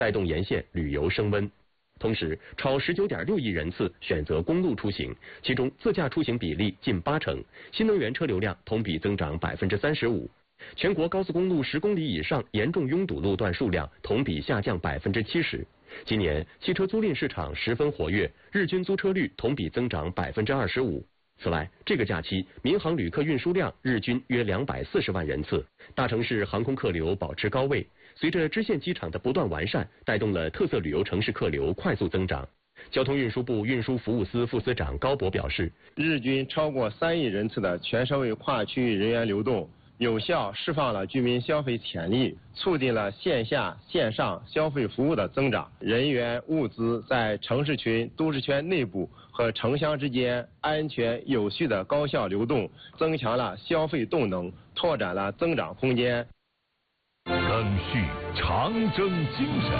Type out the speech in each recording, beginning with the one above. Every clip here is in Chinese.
带动沿线旅游升温。同时，超19.6亿人次选择公路出行，其中自驾出行比例近80%，新能源车流量同比增长35%。全国高速公路10公里以上严重拥堵路段数量同比下降70%。今年汽车租赁市场十分活跃，日均租车率同比增长25%。此外，这个假期民航旅客运输量日均约240万人次，大城市航空客流保持高位。随着支线机场的不断完善，带动了特色旅游城市客流快速增长。交通运输部运输服务司副司长高博表示， 日均超过3亿人次的全社会跨区域人员流动，有效释放了居民消费潜力，促进了线下线上消费服务的增长，人员物资在城市群、都市圈内部和城乡之间安全有序的高效流动，增强了消费动能，拓展了增长空间。 赓续长征精神，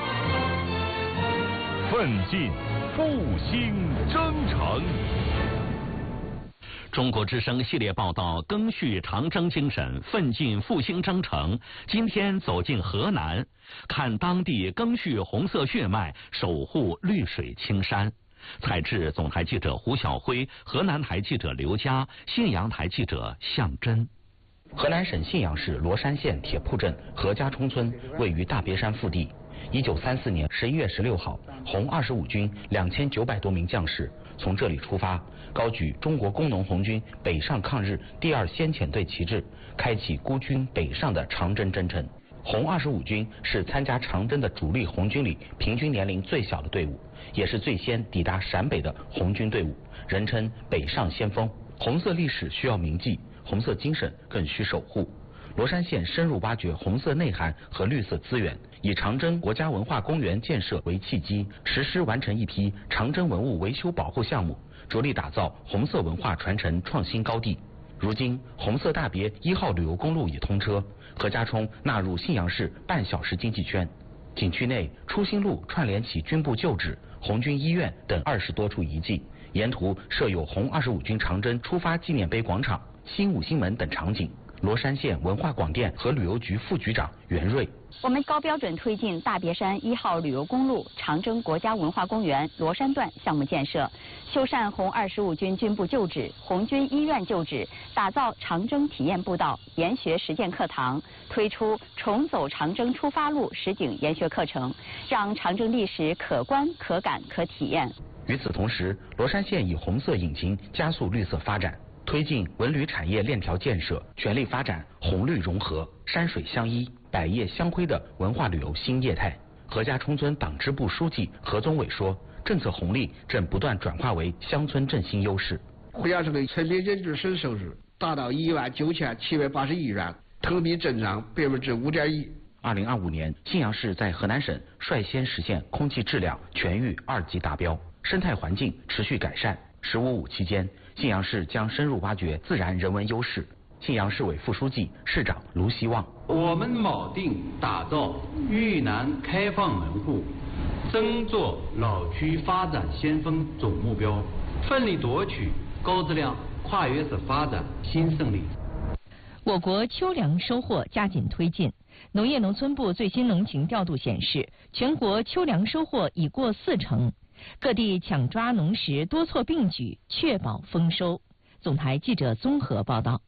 奋进复兴征程。 中国之声系列报道赓续长征精神，奋进复兴征程。今天走进河南，看当地赓续红色血脉，守护绿水青山。采制总台记者胡晓辉，河南台记者刘佳，信阳台记者向真。 河南省信阳市罗山县铁铺镇何家冲村位于大别山腹地。1934年11月16号，红25军2900多名将士从这里出发，高举中国工农红军北上抗日第2先遣队旗帜，开启孤军北上的长征征程。红25军是参加长征的主力红军里平均年龄最小的队伍，也是最先抵达陕北的红军队伍，人称北上先锋。红色历史需要铭记，红色精神更需守护。罗山县深入挖掘红色内涵和绿色资源，以长征国家文化公园建设为契机，实施完成一批长征文物维修保护项目，着力打造红色文化传承创新高地。如今，红色大别1号旅游公路已通车，何家冲纳入信阳市半小时经济圈。景区内初心路串联起军部旧址、红军医院等20多处遗迹，沿途设有红25军长征出发纪念碑广场、新五星门等场景。罗山县文化广电和旅游局副局长袁瑞， 我们高标准推进大别山1号旅游公路长征国家文化公园罗山段项目建设，修缮红25军军部旧址、红军医院旧址，打造长征体验步道、研学实践课堂，推出重走长征出发路实景研学课程，让长征历史可观、可感、可体验。 与此同时，罗山县以红色引擎加速绿色发展，推进文旅产业链条建设，全力发展红绿融合、山水相依、百业相辉的文化旅游新业态。何家冲村党支部书记何宗伟说，政策红利正不断转化为乡村振兴优势。 何家村的村民人均省收入达到19780亿元，同比增长5.1%。 2025年，信阳市在河南省率先实现空气质量全域2级达标，生态环境持续改善。15.5期间，信阳市将深入挖掘自然人文优势。信阳市委副书记、市长卢希望， 我们铆定打造豫南开放门户、争做老区发展先锋总目标，奋力夺取高质量跨越式发展新胜利。 我国秋粮收获加紧推进。农业农村部最新农情调度显示，全国秋粮收获已过40%，各地抢抓农时多措并举，确保丰收。总台记者综合报道。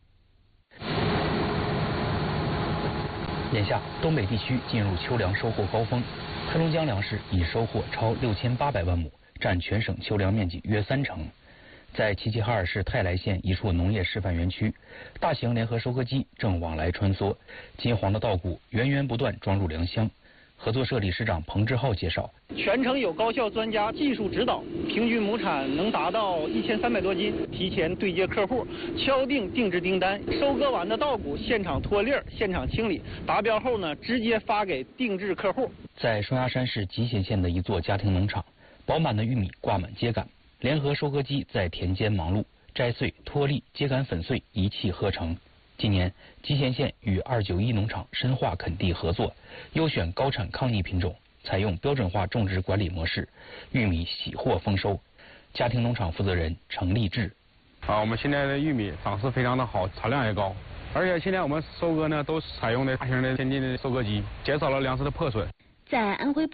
眼下，东北地区进入秋粮收获高峰，黑龙江粮食已收获超6800万亩，占全省秋粮面积约30%。在齐齐哈尔市泰来县一处农业示范园区，大型联合收割机正往来穿梭，金黄的稻谷源源不断装入粮箱。合作社理事长彭志浩介绍， 全程有高校专家技术指导，平均亩产能达到1300多斤。提前对接客户，敲定定制订单，收割完的稻谷现场脱粒儿，现场清理，达标后呢，直接发给定制客户。 在双鸭山市集贤县的一座家庭农场，饱满的玉米挂满秸秆，联合收割机在田间忙碌，摘穗、脱粒、秸秆粉碎一气呵成。今年，集贤县与291农场深化垦地合作，优选高产抗逆品种，采用标准化种植管理模式，玉米喜获丰收。家庭农场负责人程立志： 我们现在的玉米长势非常的好，产量也高，而且现在我们收割呢都采用的大型的先进的收割机，减少了粮食的破损。 在安徽